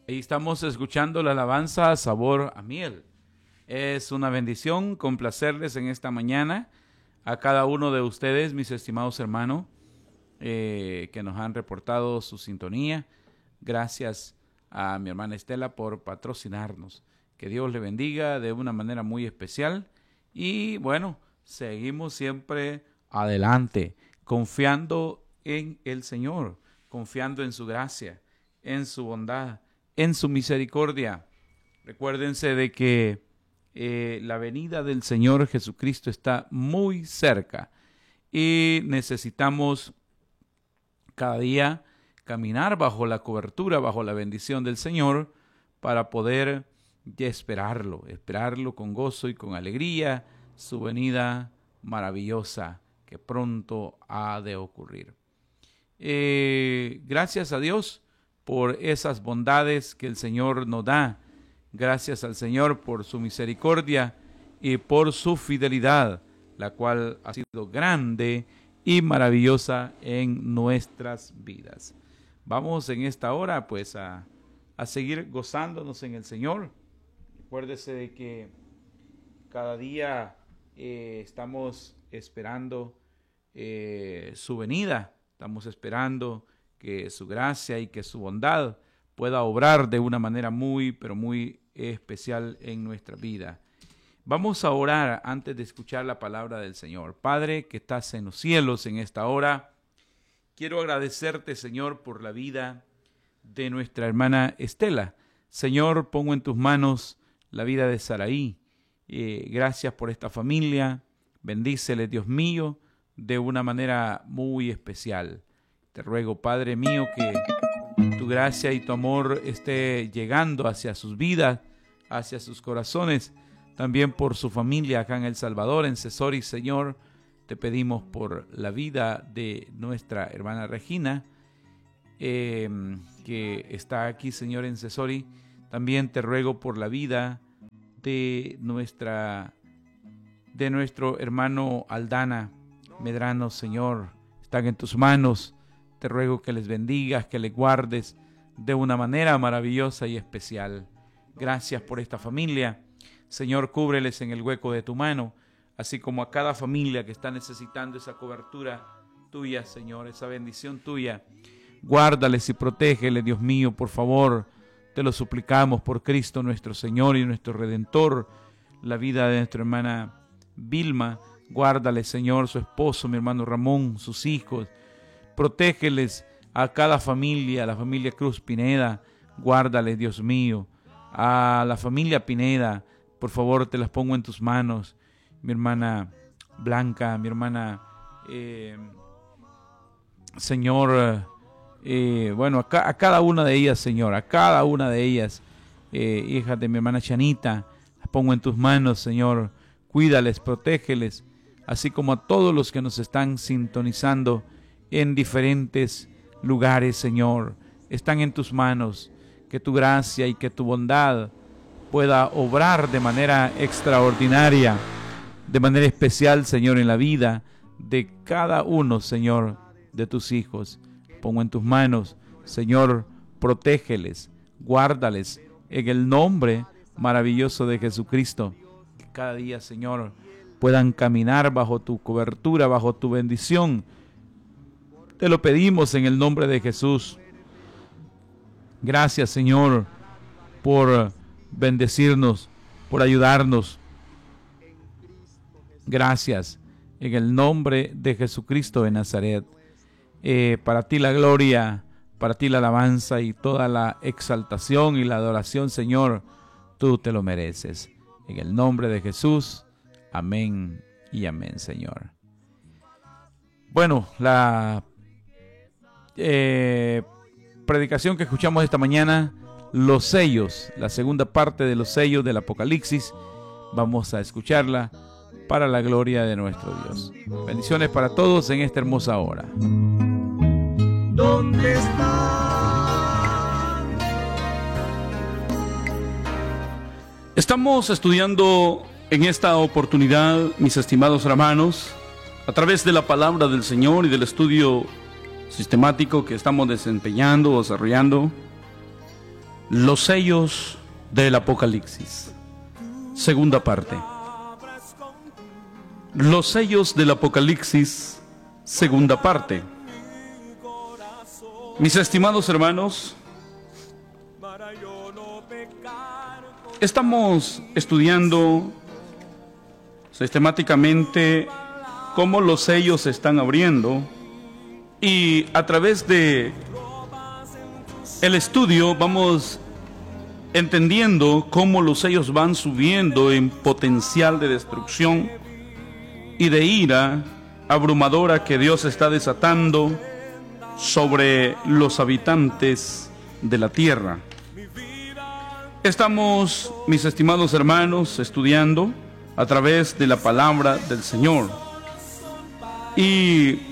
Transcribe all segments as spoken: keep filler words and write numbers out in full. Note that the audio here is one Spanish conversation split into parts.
Ahí estamos escuchando la alabanza Sabor a Miel. Es una bendición complacerles en esta mañana a cada uno de ustedes, mis estimados hermanos, eh, que nos han reportado su sintonía. Gracias a mi hermana Estela por patrocinarnos. Que Dios le bendiga de una manera muy especial. Y bueno, seguimos siempre adelante, confiando en el Señor, confiando en su gracia, en su bondad, en su misericordia. Recuérdense de que eh, la venida del Señor Jesucristo está muy cerca y necesitamos cada día caminar bajo la cobertura, bajo la bendición del Señor para poder esperarlo, esperarlo con gozo y con alegría, su venida maravillosa que pronto ha de ocurrir. Eh, gracias a Dios por esas bondades que el Señor nos da. Gracias al Señor por su misericordia y por su fidelidad, la cual ha sido grande y maravillosa en nuestras vidas. Vamos en esta hora pues a, a seguir gozándonos en el Señor. Recuérdese de que cada día eh, estamos esperando eh, su venida, estamos esperando que su gracia y que su bondad pueda obrar de una manera muy, pero muy especial en nuestra vida. Vamos a orar antes de escuchar la palabra del Señor. Padre, que estás en los cielos en esta hora, quiero agradecerte, Señor, por la vida de nuestra hermana Estela. Señor, pongo en tus manos la vida de Saraí. Eh, gracias por esta familia. Bendícele, Dios mío, de una manera muy especial. Te ruego, Padre mío, que tu gracia y tu amor esté llegando hacia sus vidas, hacia sus corazones, también por su familia acá en El Salvador, en Cesori. Señor, te pedimos por la vida de nuestra hermana Regina, eh, que está aquí, Señor, en Cesori. También te ruego por la vida de nuestra, de nuestro hermano Aldana Medrano, Señor. Están en tus manos. Te ruego que les bendigas, que les guardes de una manera maravillosa y especial. Gracias por esta familia. Señor, cúbreles en el hueco de tu mano, así como a cada familia que está necesitando esa cobertura tuya, Señor, esa bendición tuya. Guárdales y protégeles, Dios mío, por favor. Te lo suplicamos por Cristo nuestro Señor y nuestro Redentor. La vida de nuestra hermana Vilma, guárdale, Señor, su esposo, mi hermano Ramón, sus hijos. Protégeles a cada familia, a la familia Cruz Pineda, guárdales, Dios mío. A la familia Pineda, por favor, te las pongo en tus manos. Mi hermana Blanca, mi hermana, eh, Señor, eh, bueno, a, ca- a cada una de ellas, Señor, a cada una de ellas, eh, hijas de mi hermana Chanita, las pongo en tus manos, Señor. Cuídales, protégeles, así como a todos los que nos están sintonizando en diferentes lugares, Señor. Están en tus manos. Que tu gracia y que tu bondad pueda obrar de manera extraordinaria, de manera especial, Señor, en la vida de cada uno, Señor, de tus hijos. Pongo en tus manos, Señor, protégeles, guárdales en el nombre maravilloso de Jesucristo. Que cada día, Señor, puedan caminar bajo tu cobertura, bajo tu bendición. Te lo pedimos en el nombre de Jesús. Gracias, Señor, por bendecirnos, por ayudarnos. Gracias en el nombre de Jesucristo de Nazaret. Eh, para ti la gloria, para ti la alabanza y toda la exaltación y la adoración, Señor, tú te lo mereces. En el nombre de Jesús, amén y amén, Señor. Bueno, la eh, predicación que escuchamos esta mañana, los sellos, la segunda parte de los sellos del Apocalipsis, vamos a escucharla para la gloria de nuestro Dios. Bendiciones para todos en esta hermosa hora. ¿Dónde está? Estamos estudiando en esta oportunidad, mis estimados hermanos, a través de la palabra del Señor y del estudio sistemático que estamos desempeñando, desarrollando, Los sellos del Apocalipsis. Segunda parte. Los sellos del Apocalipsis. Segunda parte. Mis estimados hermanos, estamos estudiando sistemáticamente cómo los sellos se están abriendo, y a través de el estudio vamos entendiendo cómo los sellos van subiendo en potencial de destrucción y de ira abrumadora que Dios está desatando sobre los habitantes de la tierra. Estamos, mis estimados hermanos, estudiando a través de la palabra del Señor, y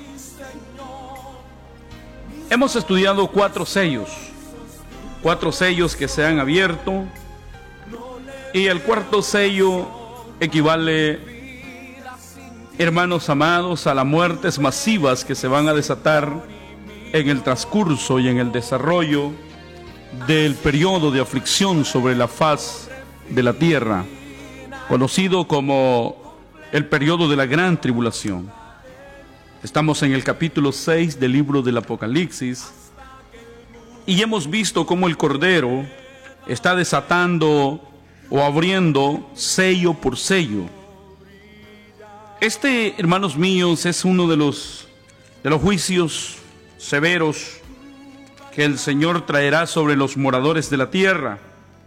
hemos estudiado cuatro sellos, cuatro sellos que se han abierto, y el cuarto sello equivale, hermanos amados, a las muertes masivas que se van a desatar en el transcurso y en el desarrollo del periodo de aflicción sobre la faz de la tierra, conocido como el periodo de la gran tribulación. Estamos en el capítulo seis del libro del Apocalipsis, y hemos visto cómo el Cordero está desatando o abriendo sello por sello. Este, hermanos míos, es uno de los, de los juicios severos que el Señor traerá sobre los moradores de la tierra.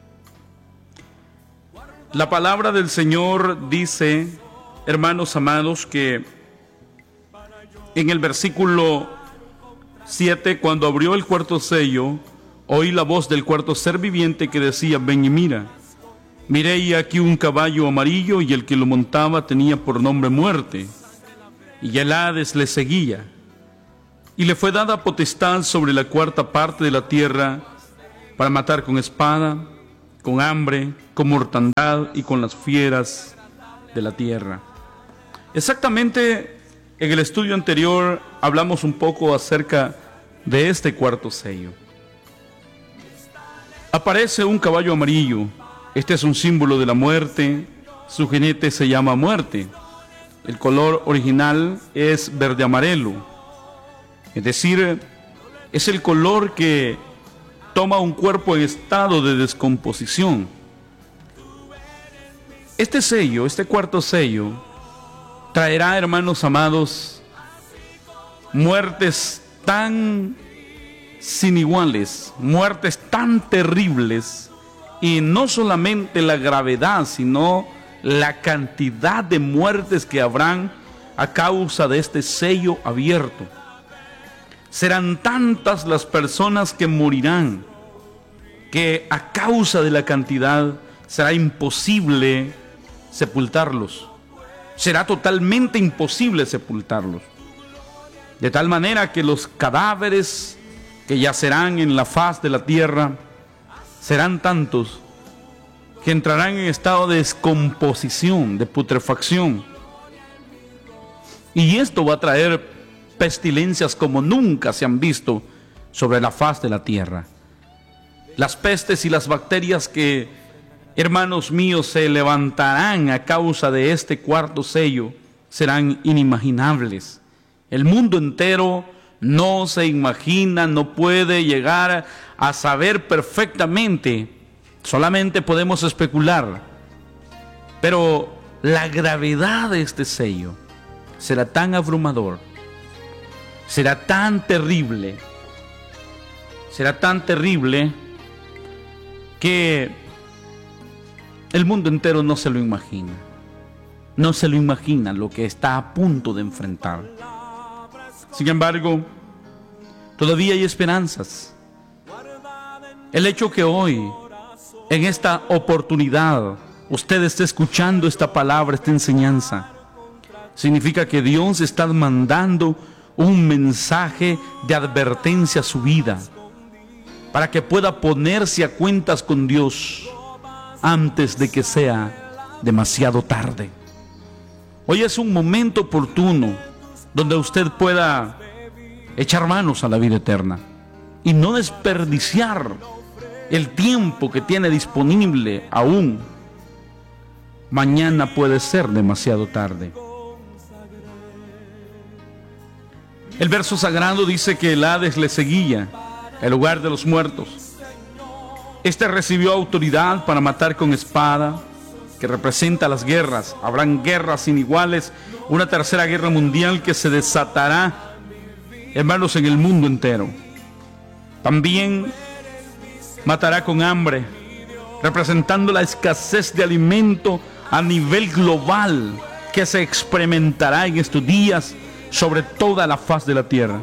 La palabra del Señor dice, hermanos amados, que en el versículo siete, cuando abrió el cuarto sello, oí la voz del cuarto ser viviente que decía: ven y mira. Miré y aquí un caballo amarillo, y el que lo montaba tenía por nombre Muerte, y el Hades le seguía. Y le fue dada potestad sobre la cuarta parte de la tierra para matar con espada, con hambre, con mortandad y con las fieras de la tierra. Exactamente, en el estudio anterior hablamos un poco acerca de este cuarto sello. Aparece un caballo amarillo. Este es un símbolo de la muerte. Su jinete se llama Muerte. El color original es verde amarelo, es decir, es el color que toma un cuerpo en estado de descomposición. Este sello, este cuarto sello, traerá, hermanos amados, muertes tan sin iguales, muertes tan terribles, y no solamente la gravedad, sino la cantidad de muertes que habrán a causa de este sello abierto. Serán tantas las personas que morirán, que a causa de la cantidad será imposible sepultarlos. Será totalmente imposible sepultarlos. De tal manera que los cadáveres que yacerán en la faz de la tierra serán tantos que entrarán en estado de descomposición, de putrefacción. Y esto va a traer pestilencias como nunca se han visto sobre la faz de la tierra. Las pestes y las bacterias que, hermanos míos, se levantarán a causa de este cuarto sello serán inimaginables. El mundo entero no se imagina, no puede llegar a saber perfectamente. Solamente podemos especular. Pero la gravedad de este sello será tan abrumador, será tan terrible, será tan terrible que el mundo entero no se lo imagina. No se lo imagina lo que está a punto de enfrentar. Sin embargo, todavía hay esperanzas. El hecho que hoy, en esta oportunidad, usted esté escuchando esta palabra, esta enseñanza, significa que Dios está mandando un mensaje de advertencia a su vida, para que pueda ponerse a cuentas con Dios antes de que sea demasiado tarde. Hoy es un momento oportuno donde usted pueda echar manos a la vida eterna y no desperdiciar el tiempo que tiene disponible aún, mañana puede ser demasiado tarde. El verso sagrado dice que el Hades le seguía, el lugar de los muertos. Este recibió autoridad para matar con espada, que representa las guerras. Habrán guerras sin iguales, una tercera guerra mundial que se desatará, hermanos, en el mundo entero. También matará con hambre, representando la escasez de alimento a nivel global que se experimentará en estos días sobre toda la faz de la tierra.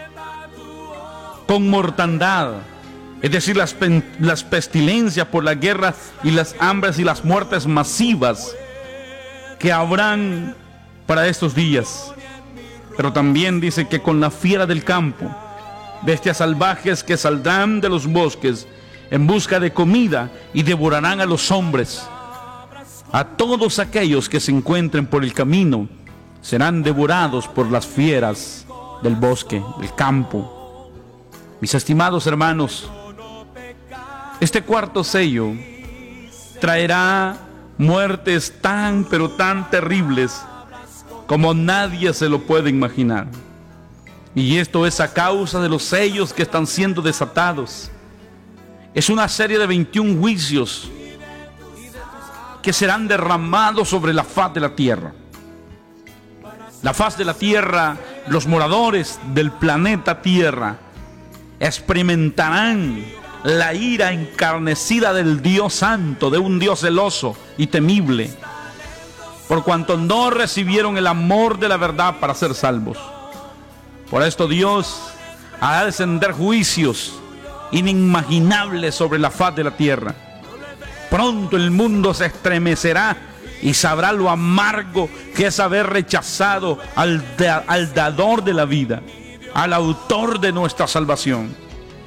Con mortandad, es decir, las, las pestilencias por la guerra y las hambres y las muertes masivas que habrán para estos días. Pero también dice que con la fiera del campo, bestias salvajes que saldrán de los bosques en busca de comida y devorarán a los hombres. A todos aquellos que se encuentren por el camino serán devorados por las fieras del bosque, del campo. Mis estimados hermanos, este cuarto sello traerá muertes tan pero tan terribles como nadie se lo puede imaginar. Y esto es a causa de los sellos que están siendo desatados. Es una serie de veintiún juicios que serán derramados sobre la faz de la tierra. La faz de la tierra, los moradores del planeta Tierra experimentarán la ira encarnecida del Dios Santo, de un Dios celoso y temible, por cuanto no recibieron el amor de la verdad para ser salvos. Por esto Dios hará descender juicios inimaginables sobre la faz de la tierra. Pronto el mundo se estremecerá y sabrá lo amargo que es haber rechazado al, da, al dador de la vida, al autor de nuestra salvación.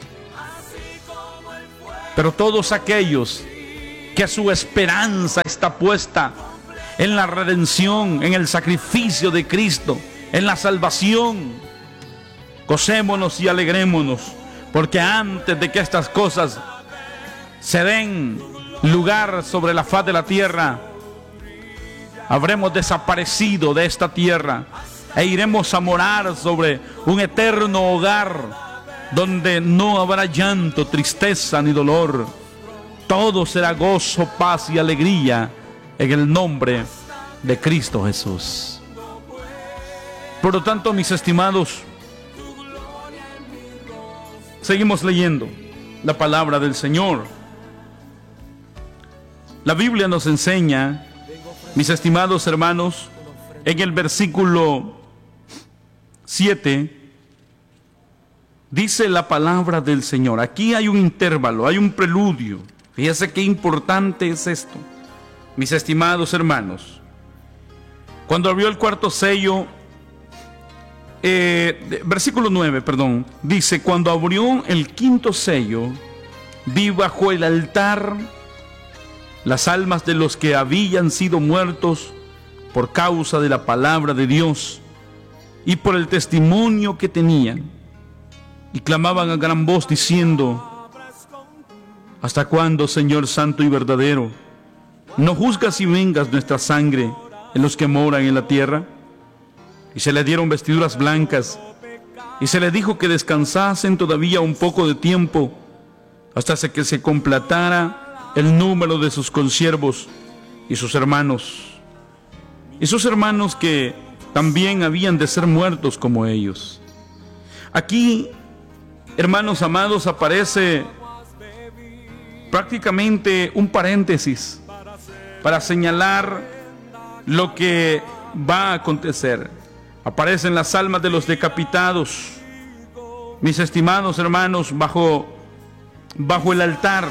Pero todos aquellos que su esperanza está puesta en la redención, en el sacrificio de Cristo, en la salvación, gocémonos y alegrémonos, porque antes de que estas cosas se den lugar sobre la faz de la tierra, habremos desaparecido de esta tierra e iremos a morar sobre un eterno hogar donde no habrá llanto, tristeza ni dolor. Todo será gozo, paz y alegría en el nombre de Cristo Jesús. Por lo tanto, mis estimados, seguimos leyendo la palabra del Señor. La Biblia nos enseña, mis estimados hermanos, en el versículo siete, dice la palabra del Señor. Aquí hay un intervalo, hay un preludio. Fíjense qué importante es esto, mis estimados hermanos. Cuando abrió el cuarto sello, eh, versículo nueve, perdón, dice: cuando abrió el quinto sello, vi bajo el altar las almas de los que habían sido muertos por causa de la palabra de Dios y por el testimonio que tenían, y clamaban a gran voz diciendo: ¿hasta cuándo, Señor santo y verdadero, no juzgas y vengas nuestra sangre en los que moran en la tierra? Y se le dieron vestiduras blancas, y se le dijo que descansasen todavía un poco de tiempo, hasta que se completara el número de sus consiervos y sus hermanos, y sus hermanos que también habían de ser muertos como ellos. Aquí, hermanos amados, aparece prácticamente un paréntesis para señalar lo que va a acontecer. Aparecen las almas de los decapitados, mis estimados hermanos, bajo, bajo el altar.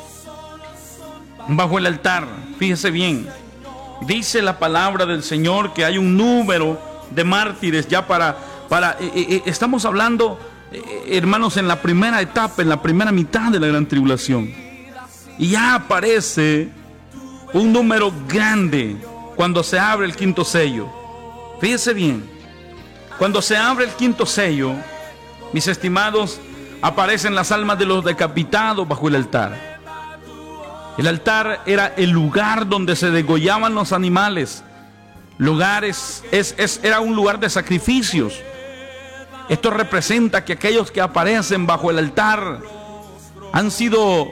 Bajo el altar, fíjese bien, dice la palabra del Señor que hay un número de mártires ya para, para eh, eh, estamos hablando, eh, hermanos, en la primera etapa, en la primera mitad de la gran tribulación. Y ya aparece un número grande cuando se abre el quinto sello. Fíjese bien, cuando se abre el quinto sello, mis estimados, aparecen las almas de los decapitados bajo el altar. El altar era el lugar donde se degollaban los animales. Lugares, es, es, era un lugar de sacrificios. Esto representa que aquellos que aparecen bajo el altar han sido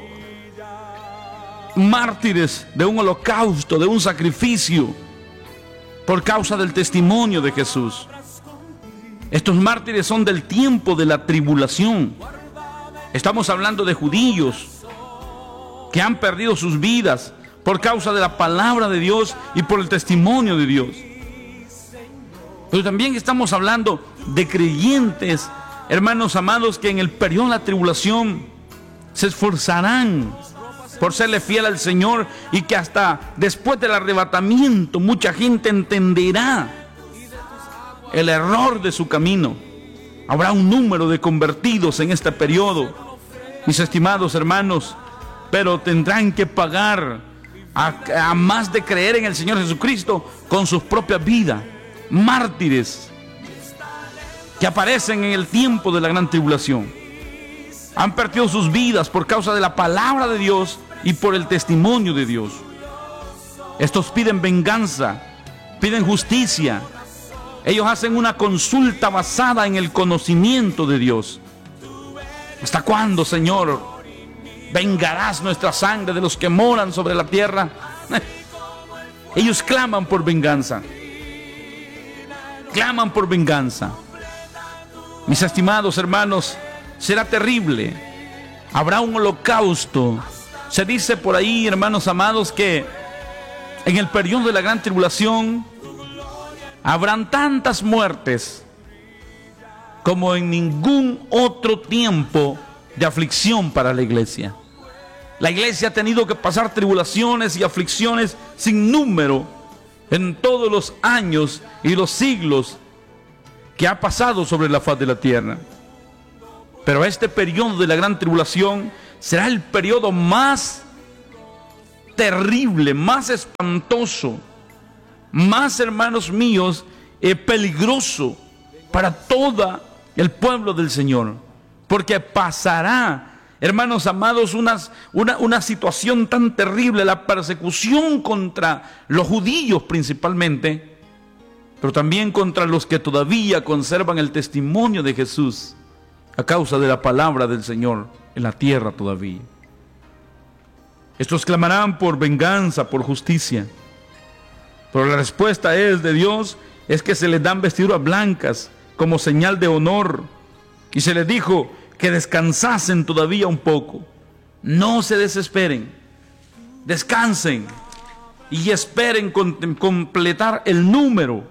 mártires de un holocausto, de un sacrificio, por causa del testimonio de Jesús. Estos mártires son del tiempo de la tribulación. Estamos hablando de judíos que han perdido sus vidas por causa de la palabra de Dios y por el testimonio de Dios. Pero también estamos hablando de creyentes, hermanos amados, que en el periodo de la tribulación se esforzarán por serle fiel al Señor, y que hasta después del arrebatamiento mucha gente entenderá el error de su camino. Habrá un número de convertidos en este periodo, mis estimados hermanos, pero tendrán que pagar a, a más de creer en el Señor Jesucristo con sus propias vidas. Mártires que aparecen en el tiempo de la gran tribulación han perdido sus vidas por causa de la palabra de Dios y por el testimonio de Dios. Estos piden venganza, piden justicia. Ellos hacen una consulta basada en el conocimiento de Dios. ¿Hasta cuándo, Señor, vengarás nuestra sangre de los que moran sobre la tierra? Ellos claman por venganza. Claman por venganza. Mis estimados hermanos, será terrible. Habrá un holocausto. Se dice por ahí, hermanos amados, que en el periodo de la gran tribulación habrán tantas muertes como en ningún otro tiempo de aflicción para la iglesia. La iglesia ha tenido que pasar tribulaciones y aflicciones sin número en todos los años y los siglos que ha pasado sobre la faz de la tierra. Pero este periodo de la gran tribulación será el periodo más terrible, más espantoso, más, hermanos míos, eh, peligroso para todo el pueblo del Señor, porque pasará, hermanos amados, unas, una, una situación tan terrible, la persecución contra los judíos principalmente, pero también contra los que todavía conservan el testimonio de Jesús a causa de la palabra del Señor en la tierra todavía. Estos clamarán por venganza, por justicia, pero la respuesta es de Dios, es que se les dan vestiduras blancas como señal de honor, y se les dijo que descansasen todavía un poco. No se desesperen, descansen y esperen con, completar el número,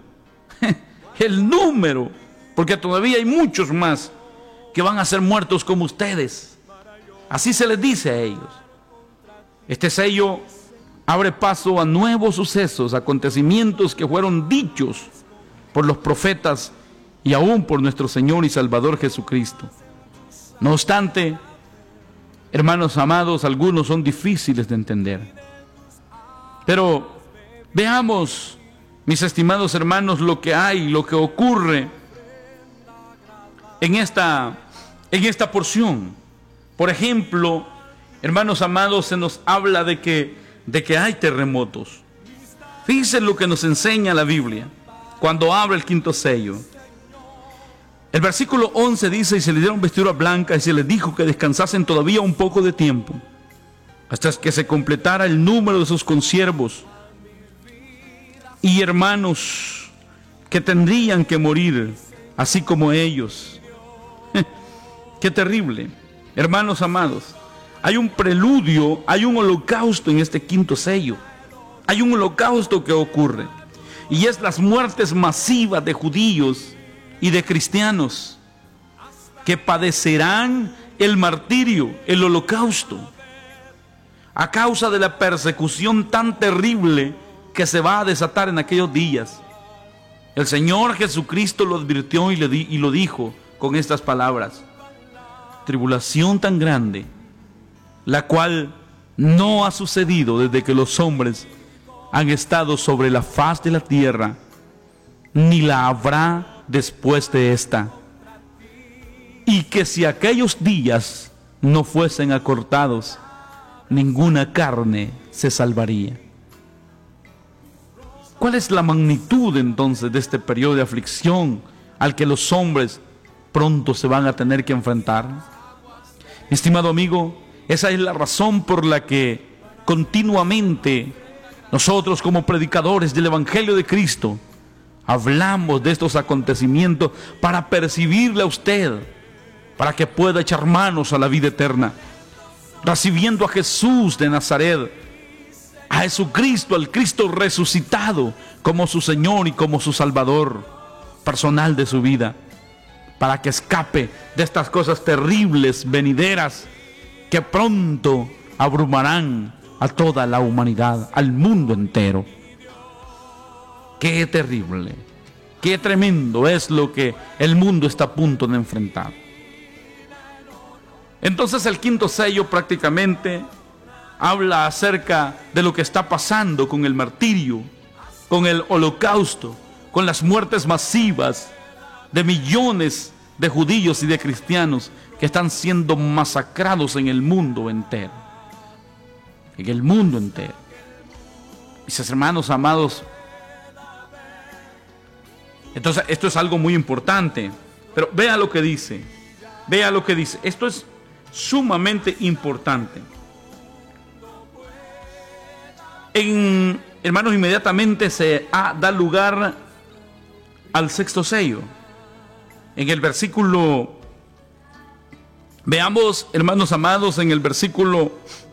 el número, porque todavía hay muchos más que van a ser muertos como ustedes. Así se les dice a ellos. Este sello abre paso a nuevos sucesos, acontecimientos que fueron dichos por los profetas y aún por nuestro Señor y Salvador Jesucristo. No obstante, hermanos amados, algunos son difíciles de entender. Pero veamos, mis estimados hermanos, lo que hay, lo que ocurre en esta, en esta porción. Por ejemplo, hermanos amados, se nos habla de que, de que hay terremotos. Fíjense lo que nos enseña la Biblia cuando abre el quinto sello. El versículo once dice: y se le dieron vestiduras blancas y se les dijo que descansasen todavía un poco de tiempo, hasta que se completara el número de sus consiervos y hermanos que tendrían que morir, así como ellos. Qué terrible, hermanos amados. Hay un preludio, hay un holocausto en este quinto sello. Hay un holocausto que ocurre, y es las muertes masivas de judíos y de cristianos que padecerán el martirio, el holocausto, a causa de la persecución tan terrible que se va a desatar en aquellos días. El Señor Jesucristo lo advirtió y, le di, y lo dijo con estas palabras: tribulación tan grande, la cual no ha sucedido desde que los hombres han estado sobre la faz de la tierra, ni la habrá después de esta. y que si aquellos días no fuesen acortados, ninguna carne se salvaría. ¿Cuál es la magnitud entonces de este periodo de aflicción al que los hombres pronto se van a tener que enfrentar? Mi estimado amigo, esa es la razón por la que continuamente nosotros, como predicadores del Evangelio de Cristo, hablamos de estos acontecimientos para percibirle a usted, para que pueda echar manos a la vida eterna, recibiendo a Jesús de Nazaret, a Jesucristo, al Cristo resucitado, como su Señor y como su Salvador personal de su vida, para que escape de estas cosas terribles venideras que pronto abrumarán a toda la humanidad, al mundo entero. Qué terrible, qué tremendo es lo que el mundo está a punto de enfrentar. Entonces el quinto sello prácticamente habla acerca de lo que está pasando con el martirio, con el holocausto, con las muertes masivas de millones de judíos y de cristianos que están siendo masacrados en el mundo entero. En el mundo entero. Mis hermanos amados, entonces esto es algo muy importante, pero vea lo que dice, vea lo que dice, esto es sumamente importante. En, hermanos, inmediatamente se ah, da lugar al sexto sello. En el versículo, veamos, hermanos amados, en el versículo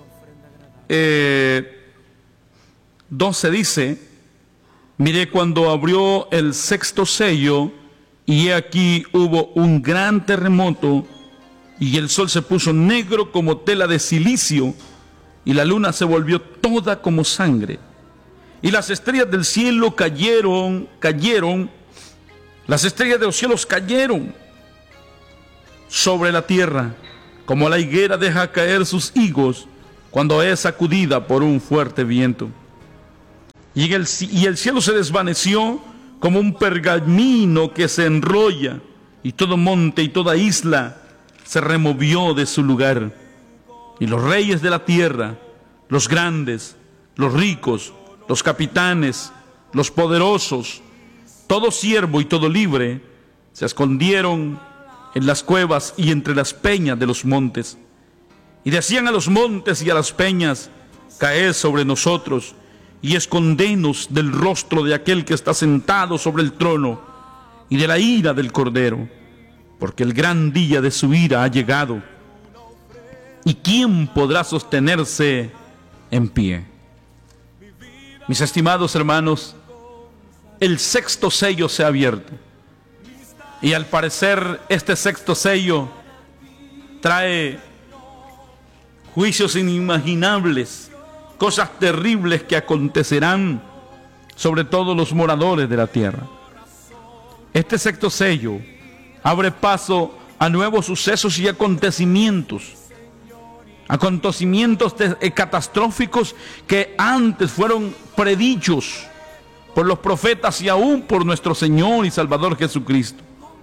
eh, doce dice: miré cuando abrió el sexto sello, y he aquí hubo un gran terremoto, y el sol se puso negro como tela de silicio, y la luna se volvió toda como sangre, y las estrellas del cielo cayeron, cayeron, las estrellas de los cielos cayeron sobre la tierra, como la higuera deja caer sus higos cuando es sacudida por un fuerte viento. Y el, y el cielo se desvaneció como un pergamino que se enrolla, y todo monte y toda isla se removió de su lugar. Y los reyes de la tierra, los grandes, los ricos, los capitanes, los poderosos, todo siervo y todo libre, se escondieron en las cuevas y entre las peñas de los montes. Y decían a los montes y a las peñas: caed sobre nosotros y escondenos del rostro de aquel que está sentado sobre el trono y de la ira del Cordero, porque el gran día de su ira ha llegado. ¿Y quién podrá sostenerse en pie? Mis estimados hermanos, el sexto sello se ha abierto. Y al parecer este sexto sello trae juicios inimaginables, cosas terribles que acontecerán sobre todos los moradores de la tierra. Este sexto sello abre paso a nuevos sucesos y acontecimientos. Acontecimientos de, eh, catastróficos que antes fueron predichos por los profetas y aún por nuestro Señor y Salvador Jesucristo.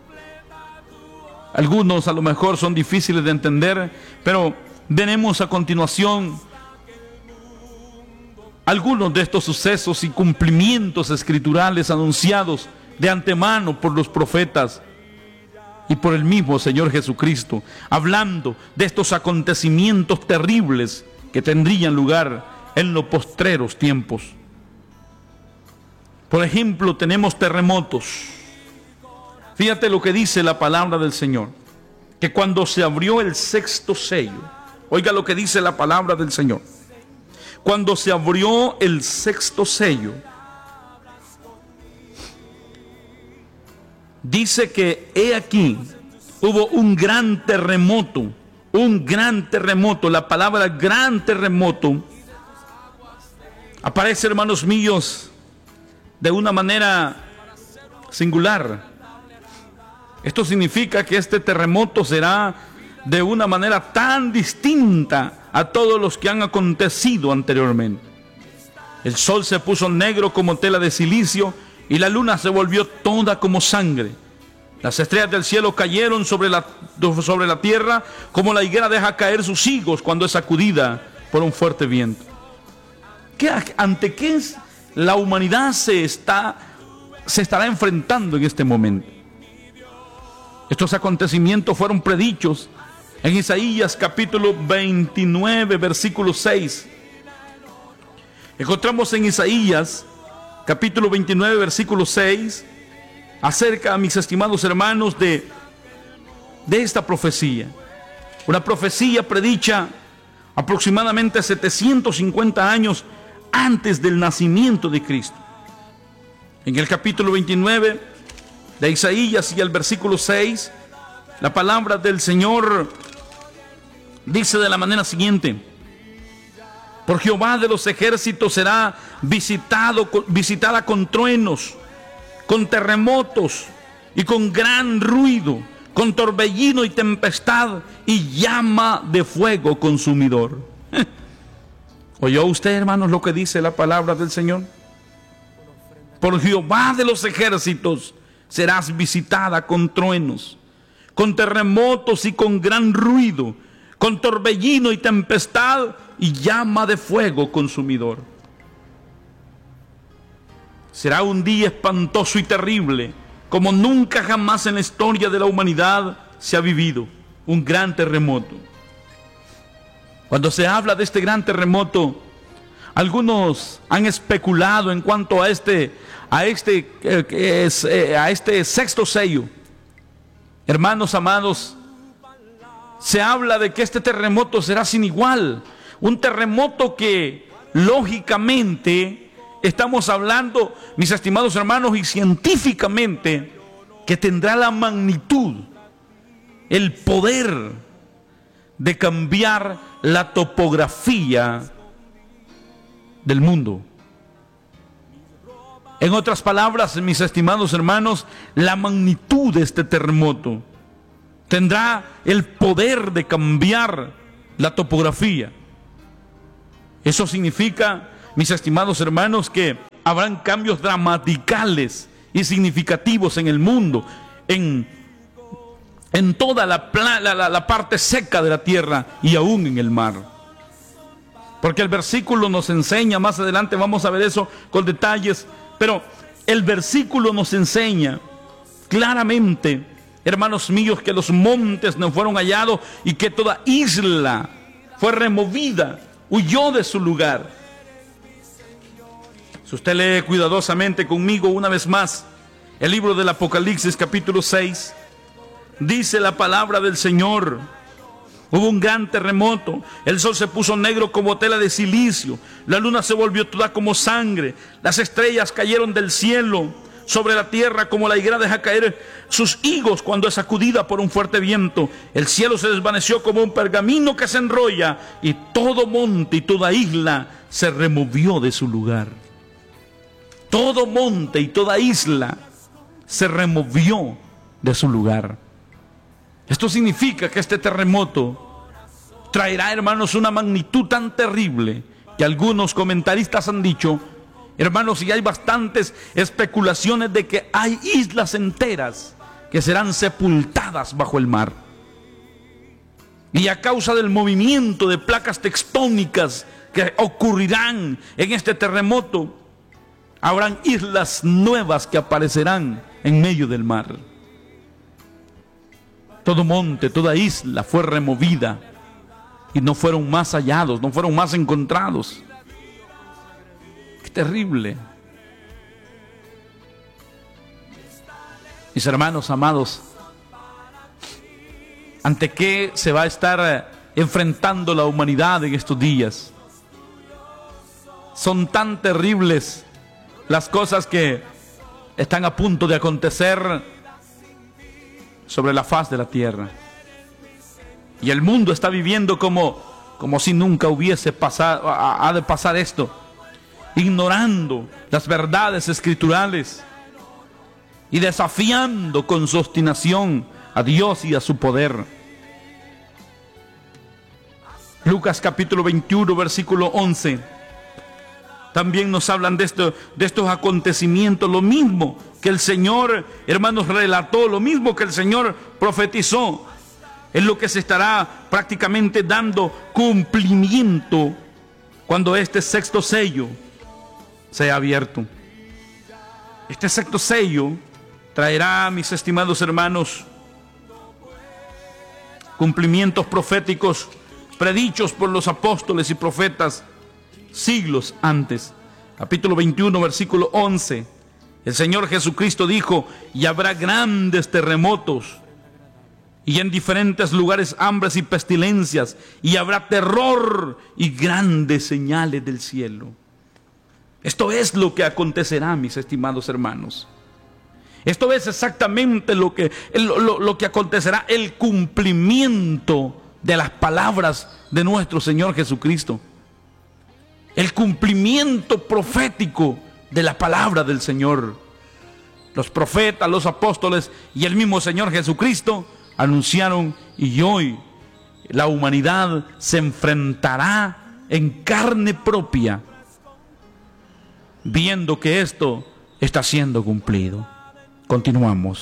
Algunos a lo mejor son difíciles de entender, pero veremos a continuación algunos de estos sucesos y cumplimientos escriturales anunciados de antemano por los profetas y por el mismo Señor Jesucristo, hablando de estos acontecimientos terribles que tendrían lugar en los postreros tiempos. Por ejemplo, tenemos terremotos. Fíjate lo que dice la palabra del Señor, que cuando se abrió el sexto sello, oiga lo que dice la palabra del Señor, cuando se abrió el sexto sello, dice que he aquí, hubo un gran terremoto, un gran terremoto. La palabra gran terremoto aparece, hermanos míos, de una manera singular. Esto significa que este terremoto será de una manera tan distinta a todos los que han acontecido anteriormente. El sol se puso negro como tela de silicio, y la luna se volvió toda como sangre, Las estrellas del cielo cayeron sobre la, sobre la tierra, como la higuera deja caer sus higos cuando es sacudida por un fuerte viento. ¿Qué, ¿Ante qué es la humanidad se, está, se estará enfrentando en este momento? Estos acontecimientos fueron predichos en Isaías capítulo veintinueve, versículo seis. Encontramos en Isaías capítulo veintinueve, versículo seis, acerca, mis estimados hermanos, de, de esta profecía. Una profecía predicha aproximadamente setecientos cincuenta años antes del nacimiento de Cristo. En el capítulo veintinueve de Isaías y el versículo seis, la palabra del Señor dice de la manera siguiente: por Jehová de los ejércitos será visitado, visitada con truenos, con terremotos y con gran ruido, con torbellino y tempestad y llama de fuego consumidor. ¿Oyó usted, hermanos, lo que dice la palabra del Señor? Por Jehová de los ejércitos serás visitada con truenos, con terremotos y con gran ruido, con torbellino y tempestad y llama de fuego consumidor. Será un día espantoso y terrible, como nunca jamás en la historia de la humanidad se ha vivido. Un gran terremoto. Cuando se habla de este gran terremoto, algunos han especulado en cuanto a este, a este, eh, a este sexto sello. Hermanos amados, se habla de que este terremoto será sin igual. Un terremoto que lógicamente estamos hablando, mis estimados hermanos, y científicamente, que tendrá la magnitud, el poder de cambiar la topografía del mundo. En otras palabras, mis estimados hermanos, la magnitud de este terremoto tendrá el poder de cambiar la topografía. Eso significa, mis estimados hermanos, que habrán cambios dramaticales y significativos en el mundo, en, en toda la, la, la, la parte seca de la tierra y aún en el mar. Porque el versículo nos enseña, más adelante vamos a ver eso con detalles, pero el versículo nos enseña claramente, hermanos míos, que los montes no fueron hallados y que toda isla fue removida, huyó de su lugar. Si usted lee cuidadosamente conmigo una vez más el libro del Apocalipsis capítulo seis, dice la palabra del Señor: hubo un gran terremoto, el sol se puso negro como tela de silicio, la luna se volvió toda como sangre, las estrellas cayeron del cielo sobre la tierra como la higuera deja caer sus higos cuando es sacudida por un fuerte viento. El cielo se desvaneció como un pergamino que se enrolla, y todo monte y toda isla se removió de su lugar. Todo monte y toda isla se removió de su lugar. Esto significa que este terremoto traerá, hermanos, una magnitud tan terrible que algunos comentaristas han dicho, hermanos, y hay bastantes especulaciones de que hay islas enteras que serán sepultadas bajo el mar. Y a causa del movimiento de placas tectónicas que ocurrirán en este terremoto, habrán islas nuevas que aparecerán en medio del mar. Todo monte, toda isla fue removida y no fueron más hallados, no fueron más encontrados. ¡Qué terrible! Mis hermanos amados, ¿ante qué se va a estar enfrentando la humanidad en estos días? Son tan terribles las cosas que están a punto de acontecer sobre la faz de la tierra. Y el mundo está viviendo como, como si nunca hubiese pasado, ha de pasar esto, ignorando las verdades escriturales y desafiando con su obstinación a Dios y a su poder. Lucas capítulo veintiuno, versículo once. también nos hablan de, esto, de estos acontecimientos, lo mismo que el Señor, hermanos, relató, lo mismo que el Señor profetizó, es lo que se estará prácticamente dando cumplimiento cuando este sexto sello sea abierto. Este sexto sello traerá, mis estimados hermanos, cumplimientos proféticos predichos por los apóstoles y profetas siglos antes. Capítulo veintiuno, versículo once. El Señor Jesucristo dijo: y habrá grandes terremotos, y en diferentes lugares hambres y pestilencias, y habrá terror y grandes señales del cielo. Esto es lo que acontecerá, mis estimados hermanos. Esto es exactamente lo que, lo, lo, lo que acontecerá, el cumplimiento de las palabras de nuestro Señor Jesucristo. El cumplimiento profético de la palabra del Señor. Los profetas, los apóstoles y el mismo Señor Jesucristo anunciaron, y hoy la humanidad se enfrentará en carne propia, viendo que esto está siendo cumplido. Continuamos.